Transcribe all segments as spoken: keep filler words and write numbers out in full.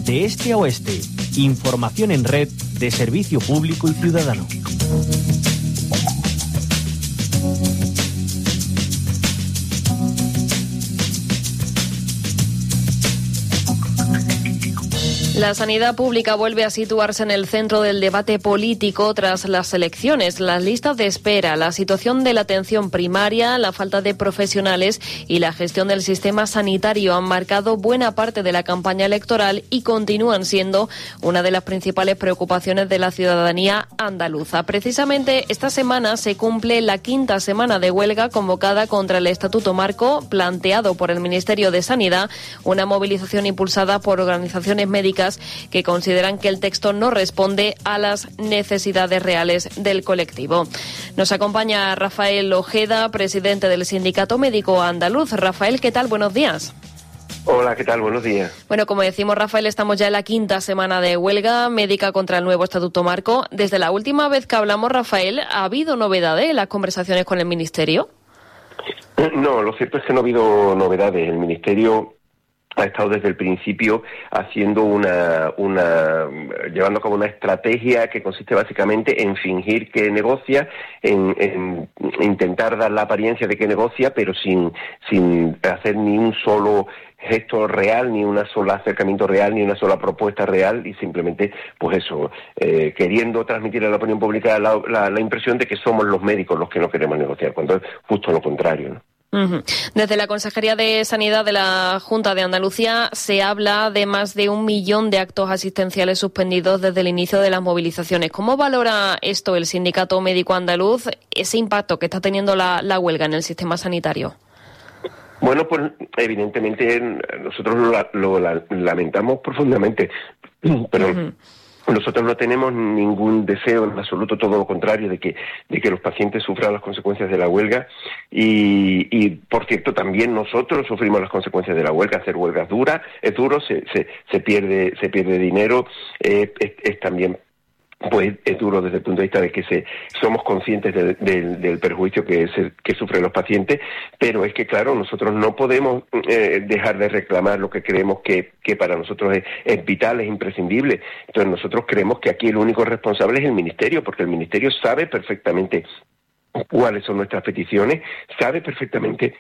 de este a oeste. Información en red de Servicio Público y Ciudadano. La sanidad pública vuelve a situarse en el centro del debate político tras las elecciones. Las listas de espera, la situación de la atención primaria, la falta de profesionales y la gestión del sistema sanitario han marcado buena parte de la campaña electoral y continúan siendo una de las principales preocupaciones de la ciudadanía andaluza. Precisamente esta semana se cumple la quinta semana de huelga convocada contra el Estatuto Marco planteado por el Ministerio de Sanidad, una movilización impulsada por organizaciones médicas que consideran que el texto no responde a las necesidades reales del colectivo. Nos acompaña Rafael Ojeda, presidente del Sindicato Médico Andaluz. Rafael, ¿qué tal? Buenos días. Hola, ¿qué tal? Buenos días. Bueno, como decimos, Rafael, estamos ya en la quinta semana de huelga médica contra el nuevo Estatuto Marco. Desde la última vez que hablamos, Rafael, ¿ha habido novedades en las conversaciones con el Ministerio? No, lo cierto es que no ha habido novedades. El Ministerio ha estado desde el principio haciendo una, una, llevando a cabo una estrategia que consiste básicamente en fingir que negocia, en, en intentar dar la apariencia de que negocia, pero sin, sin hacer ni un solo gesto real, ni una sola acercamiento real, ni una sola propuesta real, y simplemente, pues eso, eh, queriendo transmitir a la opinión pública la, la, la impresión de que somos los médicos los que no queremos negociar, cuando es justo lo contrario, ¿no? Desde la Consejería de Sanidad de la Junta de Andalucía se habla de más de un millón de actos asistenciales suspendidos desde el inicio de las movilizaciones. ¿Cómo valora esto el Sindicato Médico Andaluz, ese impacto que está teniendo la, la huelga en el sistema sanitario? Bueno, pues evidentemente nosotros lo, lo, lo lamentamos profundamente, pero uh-huh. Nosotros no tenemos ningún deseo en absoluto, todo lo contrario, de que de que los pacientes sufran las consecuencias de la huelga y, y por cierto, también nosotros sufrimos las consecuencias de la huelga. Hacer huelgas duras es duro, se se, se pierde se pierde dinero, eh, es, es también pues es duro desde el punto de vista de que se somos conscientes del, del, del perjuicio que, se, que sufren los pacientes, pero es que, claro, nosotros no podemos eh, dejar de reclamar lo que creemos que, que para nosotros es, es vital, es imprescindible. Entonces nosotros creemos que aquí el único responsable es el Ministerio, porque el Ministerio sabe perfectamente cuáles son nuestras peticiones, sabe perfectamente...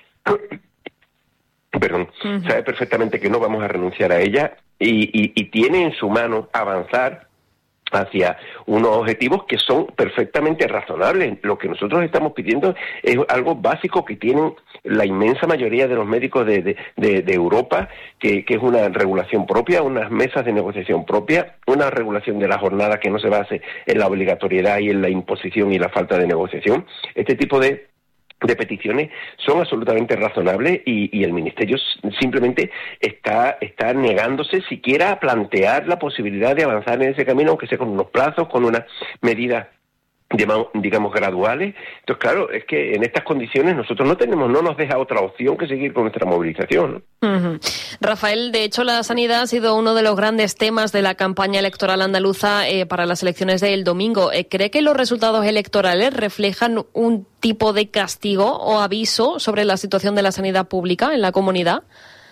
perdón, uh-huh. sabe perfectamente que no vamos a renunciar a ella y, y, y tiene en su mano avanzar hacia unos objetivos que son perfectamente razonables. Lo que nosotros estamos pidiendo es algo básico que tienen la inmensa mayoría de los médicos de, de, de, de Europa, que, que es una regulación propia, unas mesas de negociación propia, una regulación de la jornada que no se base en la obligatoriedad y en la imposición y la falta de negociación. Este tipo de de peticiones son absolutamente razonables y, y el Ministerio simplemente está está negándose siquiera a plantear la posibilidad de avanzar en ese camino, aunque sea con unos plazos, con unas medidas digamos graduales. Entonces, claro, es que en estas condiciones nosotros no tenemos, no nos deja otra opción que seguir con nuestra movilización, ¿no? Uh-huh. Rafael, de hecho la sanidad ha sido uno de los grandes temas de la campaña electoral andaluza eh, para las elecciones del domingo. Eh, ¿Cree que los resultados electorales reflejan un tipo de castigo o aviso sobre la situación de la sanidad pública en la comunidad?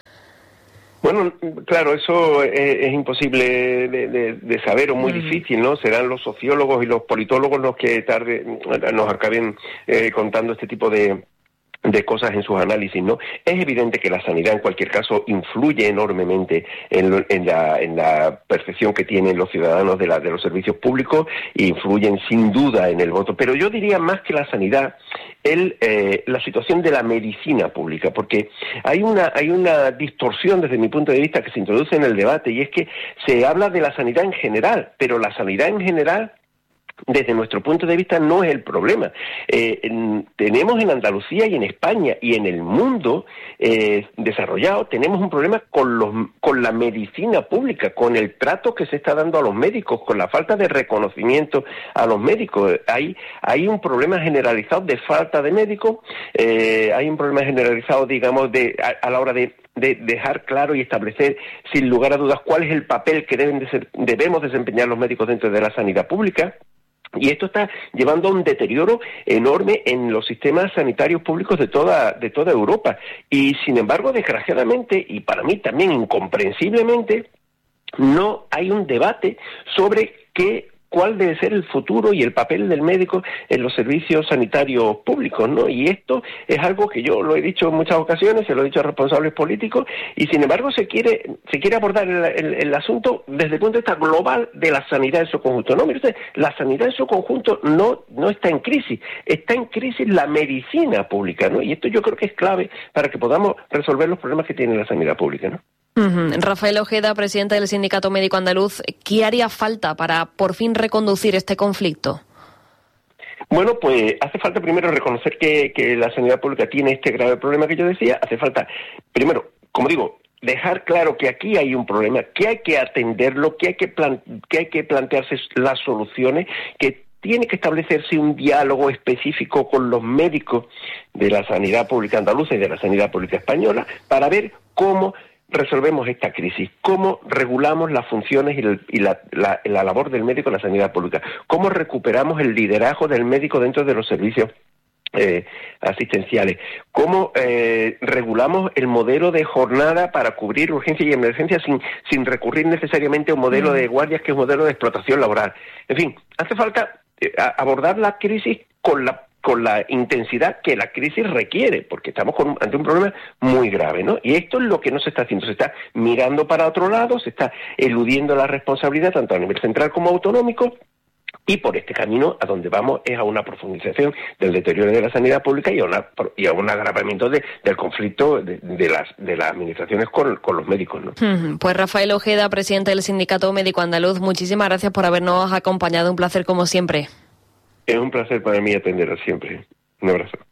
Bueno, claro, eso es, es imposible de, de, de saber o muy mm. difícil, ¿no? Serán los sociólogos y los politólogos los que tarde nos acaben eh, contando este tipo de de cosas en sus análisis, ¿no? Es evidente que la sanidad, en cualquier caso, influye enormemente en, lo, en, la, en la percepción que tienen los ciudadanos de, la, de los servicios públicos e influyen sin duda en el voto. Pero yo diría más que la sanidad, el, eh, la situación de la medicina pública, porque hay una, hay una distorsión desde mi punto de vista que se introduce en el debate, y es que se habla de la sanidad en general, pero la sanidad en general, desde nuestro punto de vista, no es el problema. Eh, en, tenemos en Andalucía y en España y en el mundo eh, desarrollado, tenemos un problema con, los, con la medicina pública, con el trato que se está dando a los médicos, con la falta de reconocimiento a los médicos. Hay, hay un problema generalizado de falta de médicos, eh, hay un problema generalizado, digamos, de a, a la hora de de dejar claro y establecer sin lugar a dudas cuál es el papel que deben de ser, debemos desempeñar los médicos dentro de la sanidad pública. Y esto está llevando a un deterioro enorme en los sistemas sanitarios públicos de toda de toda Europa. Y sin embargo, desgraciadamente, y para mí también incomprensiblemente, no hay un debate sobre qué cuál debe ser el futuro y el papel del médico en los servicios sanitarios públicos, ¿no? Y esto es algo que yo lo he dicho en muchas ocasiones, se lo he dicho a responsables políticos, y sin embargo se quiere se quiere abordar el, el, el asunto desde el punto de vista global de la sanidad en su conjunto. No, mire usted, la sanidad en su conjunto no, no está en crisis, está en crisis la medicina pública, ¿no? Y esto yo creo que es clave para que podamos resolver los problemas que tiene la sanidad pública, ¿no? Uh-huh. Rafael Ojeda, presidente del Sindicato Médico Andaluz, ¿qué haría falta para por fin reconducir este conflicto? Bueno, pues hace falta primero reconocer que, que la sanidad pública tiene este grave problema que yo decía. Hace falta, primero, como digo, dejar claro que aquí hay un problema, que hay que atenderlo, que hay que, plan, que, hay que plantearse las soluciones, que tiene que establecerse un diálogo específico con los médicos de la sanidad pública andaluza y de la sanidad pública española para ver cómo resolvemos esta crisis, cómo regulamos las funciones y, el, y la, la, la labor del médico en la sanidad pública, cómo recuperamos el liderazgo del médico dentro de los servicios eh, asistenciales, cómo eh, regulamos el modelo de jornada para cubrir urgencia y emergencia sin, sin recurrir necesariamente a un modelo de guardias que es un modelo de explotación laboral. En fin, hace falta eh, abordar la crisis con la con la intensidad que la crisis requiere, porque estamos con, ante un problema muy grave, ¿no? Y esto es lo que no se está haciendo, se está mirando para otro lado, se está eludiendo la responsabilidad tanto a nivel central como autonómico, y por este camino a donde vamos es a una profundización del deterioro de la sanidad pública y a, una, y a un agravamiento de, del conflicto de, de, las, de las administraciones con, con los médicos, ¿no? Pues Rafael Ojeda, presidente del Sindicato Médico Andaluz, muchísimas gracias por habernos acompañado, un placer como siempre. Es un placer para mí atenderos siempre. Un abrazo.